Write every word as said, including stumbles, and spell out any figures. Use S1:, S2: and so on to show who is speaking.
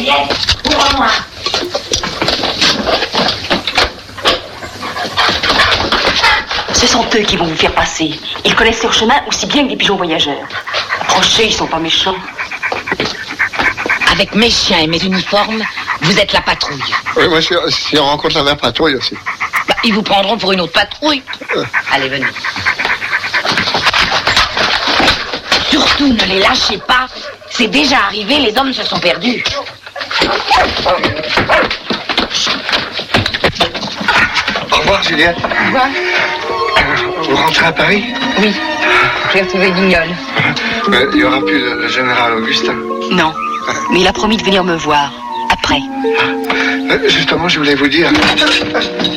S1: Juliette, ouvre-moi.
S2: Ce sont eux qui vont vous faire passer. Ils connaissent leur chemin aussi bien que des pigeons voyageurs. Approchez, ils sont pas méchants.
S1: Avec mes chiens et mes uniformes, vous êtes la patrouille.
S3: Oui, moi, si, si on rencontre la patrouille aussi.
S1: Bah, ils vous prendront pour une autre patrouille. Euh. Allez, venez. Surtout, ne les lâchez pas. C'est déjà arrivé, les hommes se sont perdus.
S3: Au revoir, Juliette.
S1: Au revoir.
S3: Vous rentrez à Paris?
S1: Oui. J'ai retrouvé Guignol.
S3: Il n'y aura plus le, le général Augustin?
S2: Non. Mais il a promis de venir me voir. Après.
S3: Justement, je voulais vous dire...